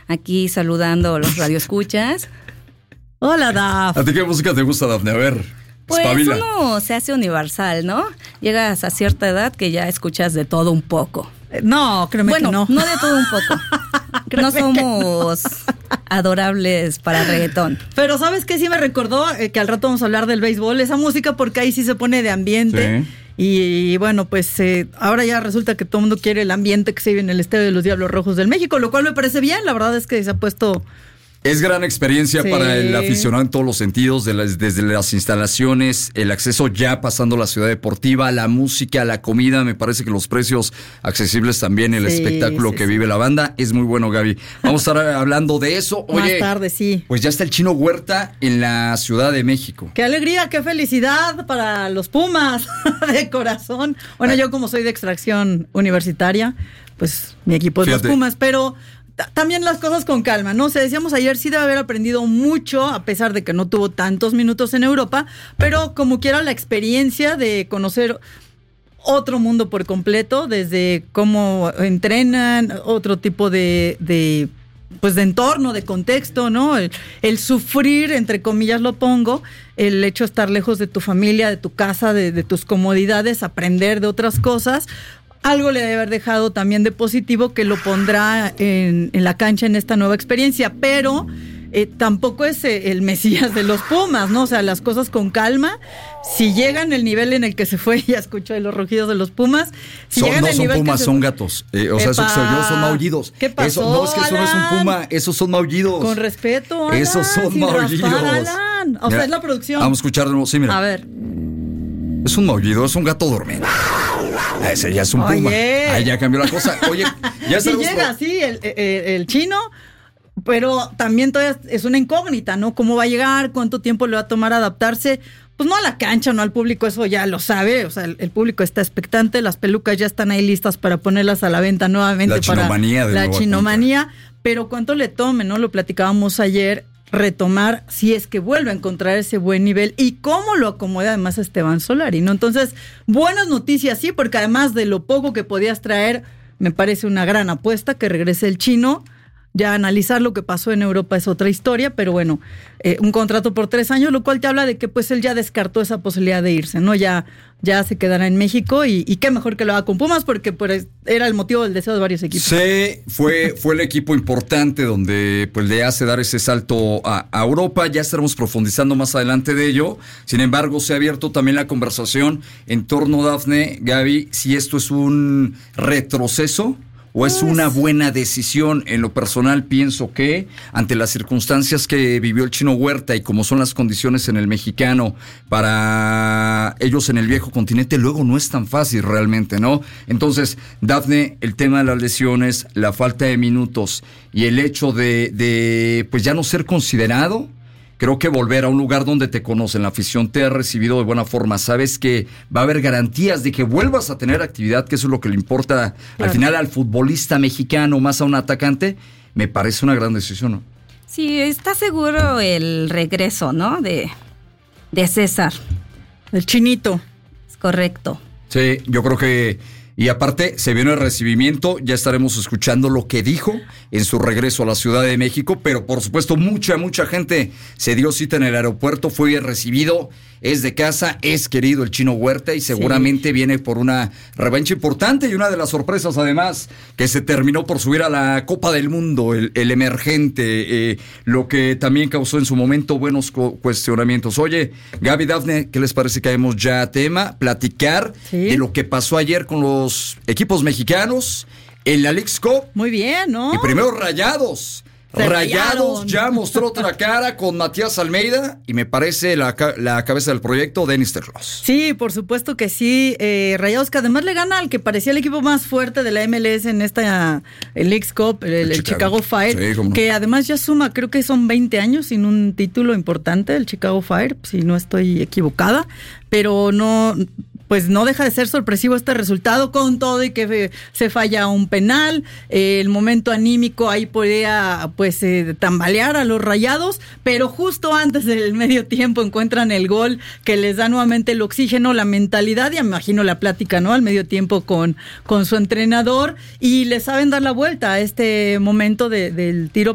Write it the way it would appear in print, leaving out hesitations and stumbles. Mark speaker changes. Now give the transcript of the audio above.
Speaker 1: aquí saludando a los radioescuchas.
Speaker 2: Hola, Daf.
Speaker 3: ¿A ti qué música te gusta, Dafne? A ver,
Speaker 1: Pues
Speaker 3: espabila.
Speaker 1: uno se hace universal, ¿no? Llegas a cierta edad que ya escuchas de todo un poco.
Speaker 2: No, créeme
Speaker 1: Bueno,
Speaker 2: que no.
Speaker 1: no de todo un poco. No somos adorables para reggaetón.
Speaker 2: Pero ¿sabes qué? Sí me recordó que al rato vamos a hablar del béisbol, esa música, porque ahí sí se pone de ambiente.
Speaker 3: Sí.
Speaker 2: Y bueno, pues ahora ya resulta que todo el mundo quiere el ambiente que se vive en el Estadio de los Diablos Rojos del México, lo cual me parece bien. La verdad es que se ha puesto...
Speaker 3: Es gran experiencia
Speaker 2: Sí.
Speaker 3: para el aficionado en todos los sentidos, desde las instalaciones, el acceso ya pasando la ciudad deportiva, la música, la comida, me parece que los precios accesibles también, el
Speaker 2: Sí,
Speaker 3: espectáculo
Speaker 2: sí,
Speaker 3: que
Speaker 2: sí.
Speaker 3: vive la banda, es muy bueno, Gaby. Vamos a estar hablando de eso. Oye,
Speaker 2: Más tarde, sí.
Speaker 3: pues ya está el Chino Huerta en la Ciudad de México.
Speaker 2: Qué alegría, qué felicidad para los Pumas de corazón. Bueno, yo como soy de extracción universitaria, pues mi equipo es
Speaker 3: Fíjate.
Speaker 2: los Pumas, pero también las cosas con calma, ¿no? O sea, decíamos ayer, sí debe haber aprendido mucho, a pesar de que no tuvo tantos minutos en Europa, pero como quiera la experiencia de conocer otro mundo por completo, desde cómo entrenan, otro tipo de entorno, de contexto, ¿no? El sufrir, entre comillas lo pongo, el hecho de estar lejos de tu familia, de tu casa, de tus comodidades, aprender de otras cosas. Algo le debe haber dejado también de positivo que lo pondrá en la cancha en esta nueva experiencia, pero tampoco es el Mesías de los Pumas, ¿no? O sea, las cosas con calma. Si llegan el nivel en el que se fue, ya escucho de los rugidos de los Pumas. Si
Speaker 3: No
Speaker 2: llegan al
Speaker 3: son
Speaker 2: nivel
Speaker 3: pumas,
Speaker 2: que
Speaker 3: son gatos. O sea, eso que se oyó son maullidos.
Speaker 2: ¿Qué pasó,
Speaker 3: Eso, no, es que eso no es un
Speaker 2: Alan?
Speaker 3: puma, esos son maullidos.
Speaker 2: Con respeto, Alan,
Speaker 3: Esos son
Speaker 2: sin
Speaker 3: maullidos.
Speaker 2: raspar, Alan. O sea,
Speaker 3: Mira,
Speaker 2: es la producción.
Speaker 3: Vamos a escuchar de nuevo. Sí, mira.
Speaker 2: A ver.
Speaker 3: Es un maullido, es un gato durmiendo. Ese ya es un puma.
Speaker 2: Oye.
Speaker 3: Ahí ya cambió la cosa. Oye, ya
Speaker 2: Sí
Speaker 3: sabemos.
Speaker 2: llega así el chino, pero también todavía es una incógnita, ¿no? ¿Cómo va a llegar? ¿Cuánto tiempo le va a tomar adaptarse? Pues no a la cancha, no al público, eso ya lo sabe. O sea, el público está expectante, las pelucas ya están ahí listas para ponerlas a la venta nuevamente.
Speaker 3: La chinomanía de
Speaker 2: la
Speaker 3: nueva
Speaker 2: chinomanía. Pero cuánto le tome, ¿no? Lo platicábamos ayer, retomar si es que vuelve a encontrar ese buen nivel y cómo lo acomoda además Esteban Solari, ¿no? Entonces, buenas noticias, sí, porque además de lo poco que podías traer, me parece una gran apuesta que regrese el chino. Ya analizar lo que pasó en Europa es otra historia, pero bueno, un contrato por 3 años, lo cual te habla de que pues él ya descartó esa posibilidad de irse, ¿no? Ya se quedará en México y qué mejor que lo haga con Pumas porque pues era el motivo del deseo de varios equipos.
Speaker 3: Sí, fue el equipo importante donde pues le hace dar ese salto a Europa. Ya estaremos profundizando más adelante de ello. Sin embargo, se ha abierto también la conversación en torno, Dafne, Gaby, si esto es un retroceso o es una buena decisión. En lo personal pienso que ante las circunstancias que vivió el Chino Huerta y como son las condiciones en el mexicano para ellos en el viejo continente, luego no es tan fácil realmente, ¿no? Entonces, Dafne, el tema de las lesiones, la falta de minutos y el hecho de pues ya no ser considerado, creo que volver a un lugar donde te conocen, la afición te ha recibido de buena forma, sabes que va a haber garantías de que vuelvas a tener actividad, que eso es lo que le importa al final al futbolista mexicano, más a un atacante, me parece una gran decisión, ¿no?
Speaker 1: Sí, está seguro el regreso, ¿no? De César.
Speaker 2: El chinito.
Speaker 1: Es correcto.
Speaker 3: Sí, yo creo que... Y aparte, se viene el recibimiento, ya estaremos escuchando lo que dijo en su regreso a la Ciudad de México, pero por supuesto mucha gente se dio cita en el aeropuerto, fue recibido, es de casa, es querido el Chino Huerta y seguramente viene por una revancha importante y una de las sorpresas además, que se terminó por subir a la Copa del Mundo, el emergente, lo que también causó en su momento buenos cuestionamientos. Oye, Gaby, Dafne, ¿qué les parece que hagamos ya tema? Platicar de lo que pasó ayer con los equipos mexicanos en la Leagues Cup.
Speaker 2: Muy bien, ¿no?
Speaker 3: Y primero Rayados. Rayados ya mostró otra cara con Matías Almeida y me parece la cabeza del proyecto, Denis Terlos.
Speaker 2: Sí, por supuesto que sí. Rayados que además le gana al que parecía el equipo más fuerte de la MLS en esta Leagues Cup, el Chicago Fire, sí, no. Que además ya suma, creo que son 20 años sin un título importante, el Chicago Fire, si no estoy equivocada, pero no... Pues no deja de ser sorpresivo este resultado con todo y que se falla un penal, el momento anímico ahí podía pues tambalear a los Rayados, pero justo antes del medio tiempo encuentran el gol que les da nuevamente el oxígeno, la mentalidad y me imagino la plática, ¿no? Al medio tiempo con su entrenador y le saben dar la vuelta a este momento del tiro